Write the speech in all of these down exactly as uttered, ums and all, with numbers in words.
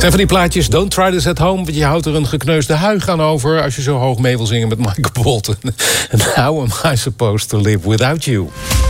zijn van die plaatjes, don't try this at home, want je houdt er een gekneusde huig aan over als je zo hoog mee wil zingen met Michael Bolton. And how am I supposed to live without you?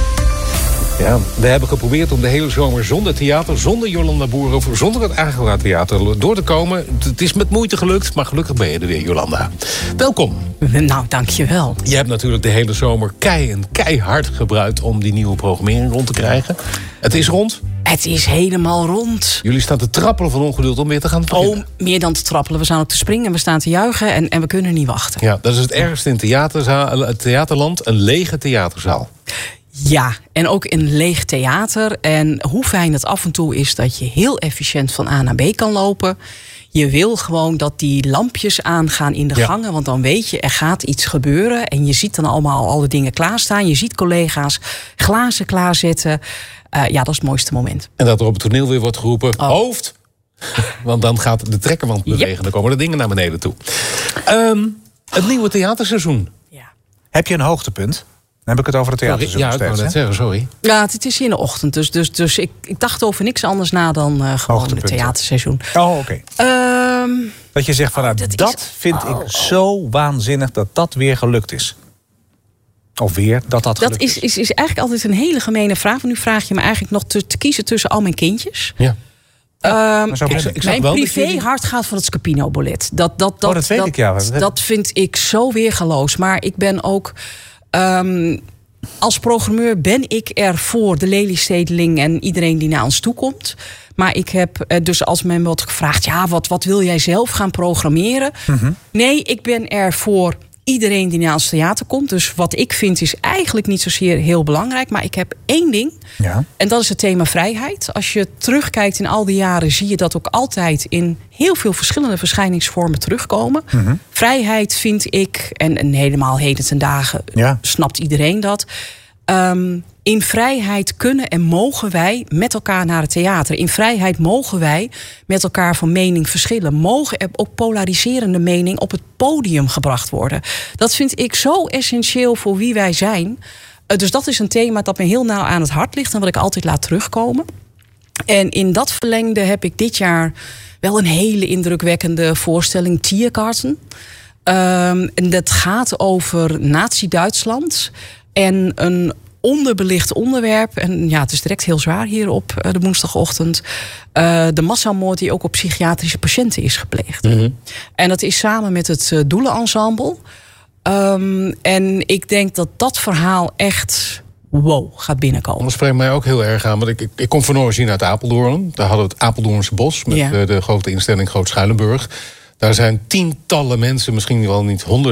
Ja, we hebben geprobeerd om de hele zomer zonder theater, zonder Jolanda Boerhoff, zonder het Agora Theater door te komen. Het is met moeite gelukt, maar gelukkig ben je er weer, Jolanda. Welkom. Nou, dankjewel. Je hebt natuurlijk de hele zomer kei en keihard gebruikt om die nieuwe programmering rond te krijgen. Het is rond. Het is helemaal rond. Jullie staan te trappelen van ongeduld om weer te gaan beginnen. Oh, meer dan te trappelen. We staan ook te springen en we staan te juichen en, en we kunnen niet wachten. Ja, dat is het ergste in theaterzaal, het theaterland, een lege theaterzaal. Ja, en ook een leeg theater. En hoe fijn het af en toe is dat je heel efficiënt van A naar B kan lopen. Je wil gewoon dat die lampjes aangaan in de ja. gangen. Want dan weet je, er gaat iets gebeuren. En je ziet dan allemaal alle dingen klaarstaan. Je ziet collega's glazen klaarzetten. Uh, ja, dat is het mooiste moment. En dat er op het toneel weer wordt geroepen, oh. hoofd. Want dan gaat de trekkerwand bewegen. Yep. Dan komen de dingen naar beneden toe. Um, het nieuwe theaterseizoen. Ja. Heb je een hoogtepunt? Dan heb ik het over het theaterseizoen. Ja, ik wou net zeggen, sorry. Ja, het is in de ochtend. Dus, dus, dus ik, ik dacht over niks anders na dan uh, gewoon het theaterseizoen. Oh, oké. Okay. Um, dat je zegt van, nou, dat, dat is, vind oh, ik zo waanzinnig dat dat weer gelukt is. Of weer, dat dat gelukt dat is. Dat is, is eigenlijk altijd een hele gemene vraag. Want nu vraag je me eigenlijk nog te, te kiezen tussen al mijn kindjes. Ja. Ja, um, ik, ik, ik mijn privé-hart gaat van het Scapino-ballet. Dat, dat, dat, oh, dat weet dat, ik, ja. Dat vind ik zo weergaloos. Maar ik ben ook... Um, als programmeur ben ik er voor de Lelystedeling en iedereen die naar ons toe komt. Maar ik heb dus als men wordt gevraagd, ja, wat, wat wil jij zelf gaan programmeren? Mm-hmm. Nee, ik ben er voor iedereen die naar ons theater komt. Dus wat ik vind is eigenlijk niet zozeer heel belangrijk. Maar ik heb één ding. Ja. En dat is het thema vrijheid. Als je terugkijkt in al die jaren, zie je dat ook altijd in heel veel verschillende verschijningsvormen terugkomen. Mm-hmm. Vrijheid vind ik, en, en helemaal heden ten dagen ja. snapt iedereen dat. Um, in vrijheid kunnen en mogen wij met elkaar naar het theater. In vrijheid mogen wij met elkaar van mening verschillen. Mogen er ook polariserende mening op het podium gebracht worden. Dat vind ik zo essentieel voor wie wij zijn. Uh, dus dat is een thema dat me heel nauw aan het hart ligt en wat ik altijd laat terugkomen. En in dat verlengde heb ik dit jaar wel een hele indrukwekkende voorstelling, Tiergarten. Um, en dat gaat over Nazi-Duitsland en een onderbelicht onderwerp. En ja, het is direct heel zwaar hier op uh, de woensdagochtend. Uh, de massamoord die ook op psychiatrische patiënten is gepleegd. Mm-hmm. En dat is samen met het uh, Doelenensemble. Um, en ik denk dat dat verhaal echt wow gaat binnenkomen. Dat spreekt mij ook heel erg aan. Want ik, ik, ik kom van origine uit Apeldoorn. Daar hadden we het Apeldoornse Bos met ja. uh, de grote instelling Groot Schuilenburg. Daar zijn tientallen mensen, misschien wel niet honderden